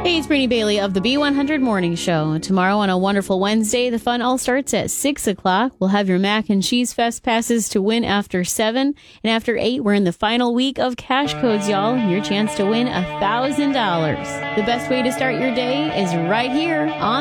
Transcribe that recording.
Hey, it's Brittany Bailey of the B100 Morning Show. Tomorrow on a wonderful Wednesday, the fun all starts at 6 o'clock. We'll have your Mac and Cheese Fest passes to win after 7. And after 8, we're in the final week of Cash Codes, y'all. Your chance to win $1,000. The best way to start your day is right here on